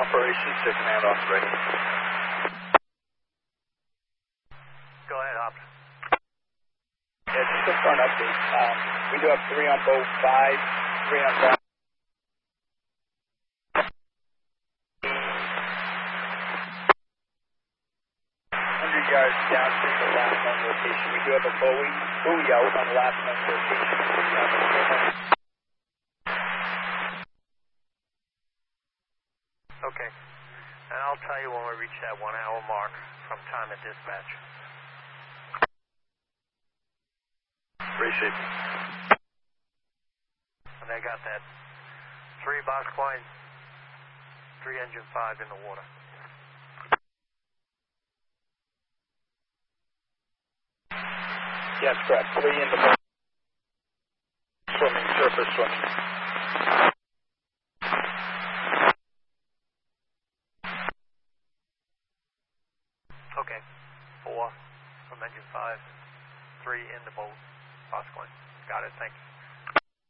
Operations to command off ready. Go ahead, Ops. Yeah, just a front update. We do have 3 on boat 5, 3 on boat. 100 yards downstream of the last known location. We do have a buoy out on the last known location. Okay. And I'll tell you when we reach that 1 hour mark from time at dispatch. Appreciate it. And I got that 3 box point, 3 engine 5 in the water. Yes, correct. 3 in the boat. Swimming, surface swimming. Okay. 4 from engine 5, 3 in the boat, box point. Got it, thank you.